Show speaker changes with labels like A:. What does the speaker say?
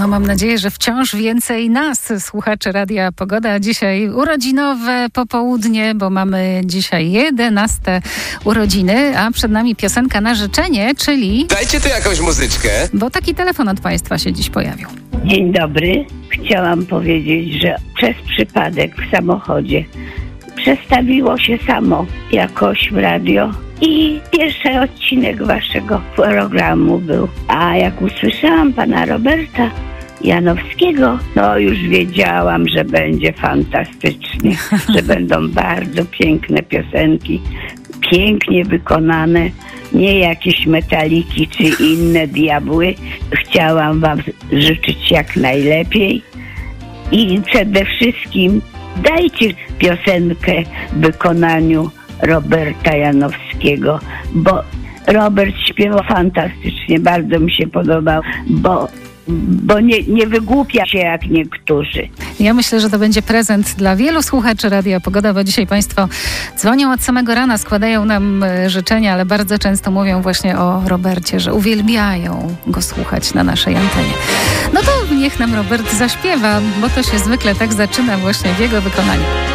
A: No mam nadzieję, że wciąż więcej nas, słuchaczy Radia Pogoda. Dzisiaj urodzinowe popołudnie, bo mamy dzisiaj 11 urodziny, a przed nami piosenka na życzenie, czyli...
B: Dajcie tu jakąś muzyczkę.
A: Bo taki telefon od Państwa się dziś pojawił.
C: Dzień dobry. Chciałam powiedzieć, że przez przypadek w samochodzie przestawiło się samo jakoś w radio i pierwszy odcinek waszego programu był. A jak usłyszałam pana Roberta Janowskiego, no już wiedziałam, że będzie fantastycznie, że będą bardzo piękne piosenki, pięknie wykonane, nie jakieś metaliki czy inne diabły. Chciałam wam życzyć jak najlepiej i przede wszystkim dajcie piosenkę w wykonaniu Roberta Janowskiego, bo Robert śpiewa fantastycznie, bardzo mi się podobał, bo nie wygłupia się jak niektórzy.
A: Ja myślę, że to będzie prezent dla wielu słuchaczy Radia Pogoda, bo dzisiaj Państwo dzwonią od samego rana, składają nam życzenia, ale bardzo często mówią właśnie o Robercie, że uwielbiają go słuchać na naszej antenie. No to niech nam Robert zaśpiewa, bo to się zwykle tak zaczyna właśnie w jego wykonaniu.